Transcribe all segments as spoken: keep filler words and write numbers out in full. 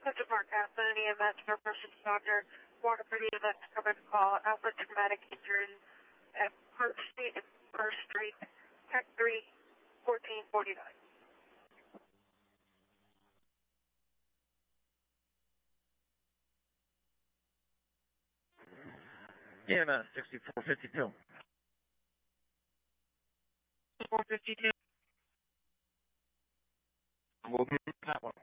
Central Park Aspen E M S for person doctor. Waterford E M S covered call. Alpha traumatic injury at Park Street and First Street, Tech three, fourteen forty-nine. E M S sixty-four fifty-two. four fifty-two. We'll do that one.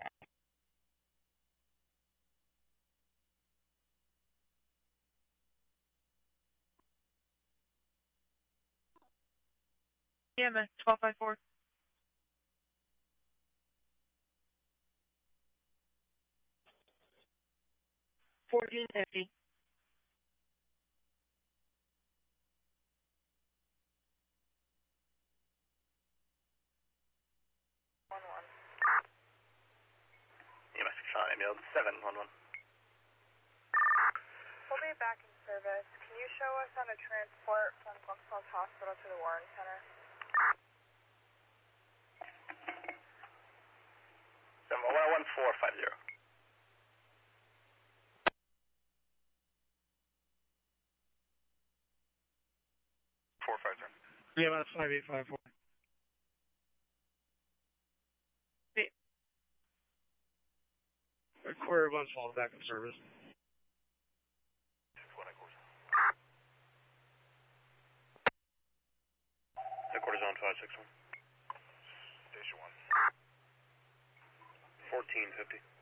E M S twelve five four. fourteen fifty. one one. E M S Sean Emil seven one one. We'll be back in service. Can you show us on a transport from Glensfeld Hospital to the Warren Center? seven one one four five zero. four five zero. E M S five eight five four. Quarter of one falls back in service. Headquarters on five six one. Station one. fourteen fifty.